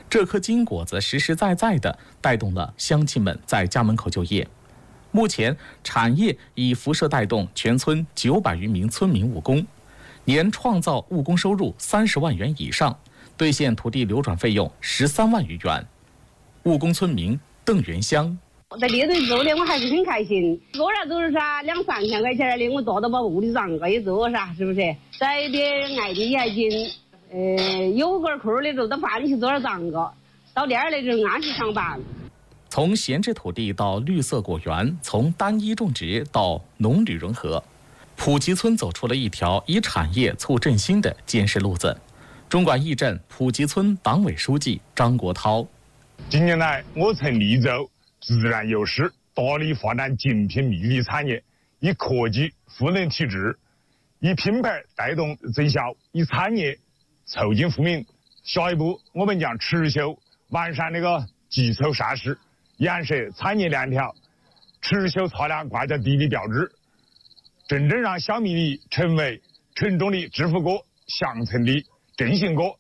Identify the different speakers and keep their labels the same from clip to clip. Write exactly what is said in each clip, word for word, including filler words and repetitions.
Speaker 1: 这颗金果子实实在在地带动了乡亲们在家门口就业。目前，产业已辐射带动全村九百余名村民务工，年创造务工收入三十万元以上，兑现土地流转费用十三万余元。务工村民邓元香。
Speaker 2: 在猎人做的我还是很开心，做了都是啥两三千块钱的，我做到把屋里长个也做啥，是不是？在的挨的也近，呃，有个空的时候到饭去做点长个，到店儿来就按时上班。
Speaker 1: 从闲置土地到绿色果园，从单一种植到农旅融合，普吉村走出了一条以产业促振兴的坚实路子。中管义镇普吉村党委书记张国涛。
Speaker 3: 近年来，我村立州自然优势，大力发展精品密集产业，以科技赋能体制，以品牌带动增效，以产业促进富民。下一步，我们将持续完善那个基础设施，建设产业链条，持续擦亮国家地理标志，真正让小米里成为群众的致富国，乡村的振兴国。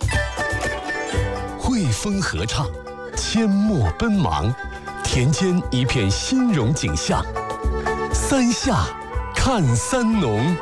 Speaker 4: 汇风合唱，阡陌奔忙，田间一片欣荣景象。三夏看三农。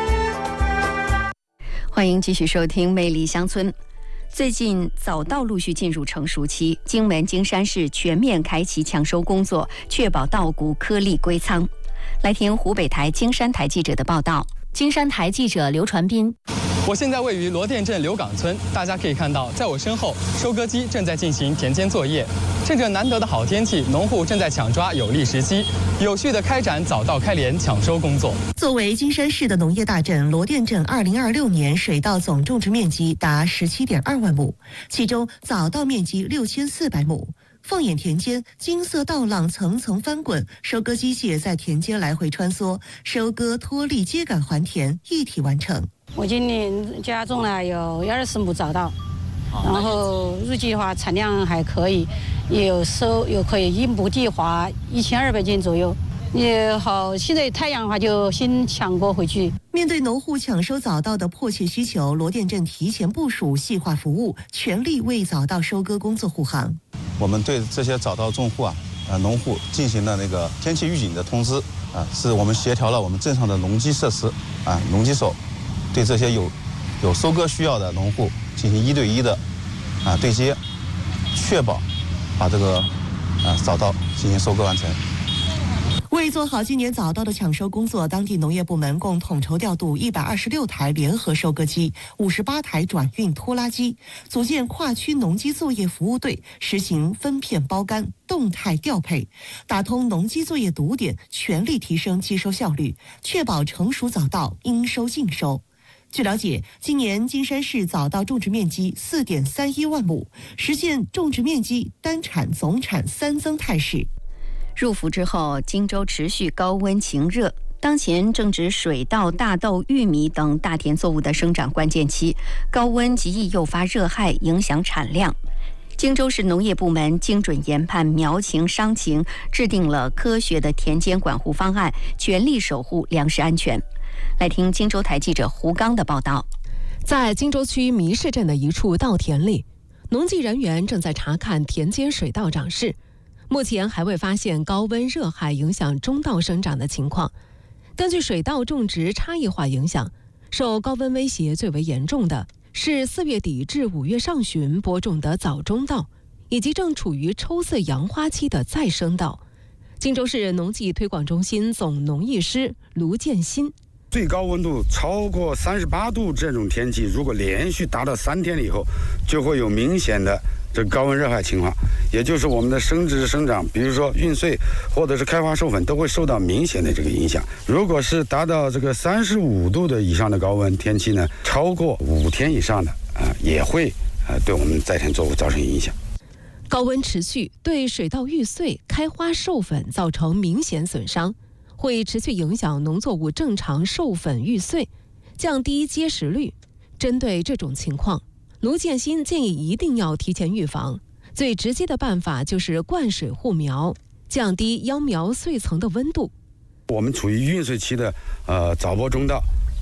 Speaker 5: 欢迎继续收听《魅力乡村》。最近早稻陆续进入成熟期，荆门荆山市全面开启抢收工作，确保稻谷颗粒归仓。来听湖北台荆山台记者的报道。
Speaker 6: 荆山台记者刘传斌。
Speaker 7: 我现在位于罗店镇刘岗村，大家可以看到，在我身后，收割机正在进行田间作业。趁着难得的好天气，农户正在抢抓有利时机，有序地开展早稻开镰抢收工作。
Speaker 8: 作为荆山市的农业大镇，罗店镇二零二六年水稻总种植面积达十七点二万亩，其中早稻面积六千四百亩。放眼田间，金色稻浪层层翻滚，收割机械在田间来回穿梭，收割、脱粒、秸秆还田一体完成。
Speaker 2: 我今年家种了有二十亩早稻，然后预计的话产量还可以，有收有可以一亩地花一千二百斤左右。也好，现在太阳的话就先抢过回去。
Speaker 8: 面对农户抢收早稻的迫切需求，罗店镇提前部署细化服务，全力为早稻收割工作护航。
Speaker 9: 我们对这些早稻种户啊、呃农户进行了那个天气预警的通知啊，是我们协调了我们镇上的农机设施啊，农机手对这些有有收割需要的农户进行一对一的啊对接，确保把这个啊早稻进行收割完成。
Speaker 8: 为做好今年早稻的抢收工作，当地农业部门共统筹调度一百二十六台联合收割机、五十八台转运拖拉机，组建跨区农机作业服务队，实行分片包干、动态调配，打通农机作业堵点，全力提升接收效率，确保成熟早稻应收尽收。据了解，今年荆山市早稻种植面积四点三一万亩，实现种植面积单产总产三增态势。
Speaker 5: 入伏之后，荆州持续高温晴热，当前正值水稻、大豆、玉米等大田作物的生长关键期，高温极易诱发热害，影响产量。荆州市农业部门精准研判苗情伤情，制定了科学的田间管护方案，全力守护粮食安全。来听荆州台记者胡刚的报道。
Speaker 6: 在荆州区弥市镇的一处稻田里，农技人员正在查看田间水稻长势。目前还未发现高温热害影响中稻生长的情况。根据水稻种植差异化影响，受高温威胁最为严重的是四月底至五月上旬播种的早中稻，以及正处于抽穗扬花期的再生稻。荆州市农技推广中心总农艺师卢建新。
Speaker 10: 最高温度超过三十八度这种天气，如果连续达到三天以后，就会有明显的这高温热害情况，也就是我们的生殖生长，比如说孕穗或者是开花授粉，都会受到明显的这个影响。如果是达到这个三十五度的以上的高温天气呢，超过五天以上的啊、呃，也会呃对我们在田作物造成影响。
Speaker 6: 高温持续对水稻育穗、开花授粉造成明显损伤，会持续影响农作物正常授粉育穗，降低结实率。针对这种情况，卢建新建议一定要提前预防，最直接的办法就是灌水护苗，降低秧苗穗层的温度。
Speaker 10: 我们处于孕穗期的呃早播中稻，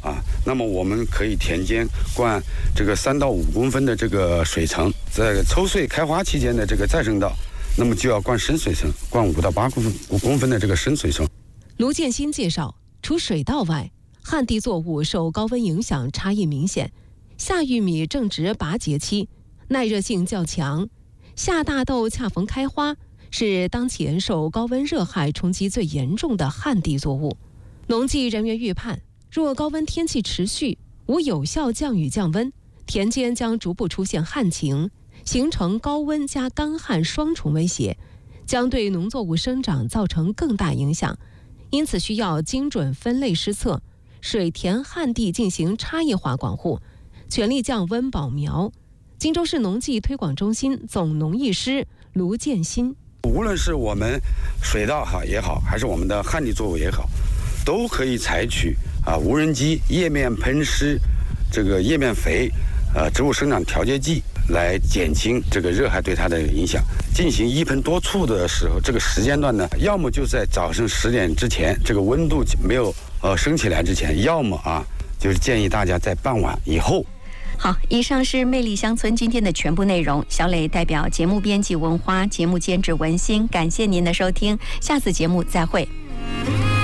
Speaker 10: 啊，那么我们可以田间灌这个三到五公分的这个水层，在抽穗开花期间的这个再生稻，那么就要灌深水层，灌五到八公分五公分的这个深水层。
Speaker 6: 卢建新介绍，除水稻外，旱地作物受高温影响差异明显。夏玉米正值拔节期，耐热性较强；夏大豆恰逢开花，是当前受高温热害冲击最严重的旱地作物。农技人员预判，若高温天气持续，无有效降雨降温，田间将逐步出现旱情，形成高温加干旱双重威胁，将对农作物生长造成更大影响。因此需要精准分类施测，水田旱地进行差异化管护，全力降温保苗。荆州市农技推广中心总农艺师卢建新，
Speaker 10: 无论是我们水稻哈也好，还是我们的旱地作物也好，都可以采取啊无人机叶面喷施这个叶面肥呃植物生长调节剂来减轻这个热害对它的影响。进行一喷多处的时候，这个时间段呢，要么就在早上十点之前，这个温度没有呃升起来之前，要么啊就是建议大家在傍晚以后。
Speaker 5: 好，以上是魅力乡村今天的全部内容。小磊代表节目编辑文花，节目监制文心，感谢您的收听，下次节目再会。